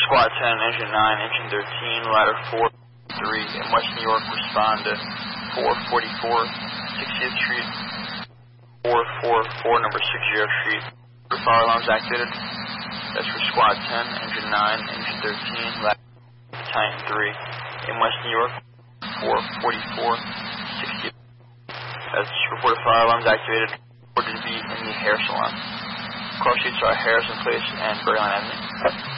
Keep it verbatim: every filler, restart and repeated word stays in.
Squad ten, Engine nine, Engine thirteen, Ladder four three in West New York, respond to four forty-four sixtieth Street, four forty-four number sixtieth Street. The fire alarms activated. That's for Squad ten, Engine nine, Engine thirteen, Ladder Battalion three in West New York, four forty-four sixtieth. That's reported fire alarms activated. Reported to be in the hair salon. Cross streets are Harrison Place and Berryland Avenue.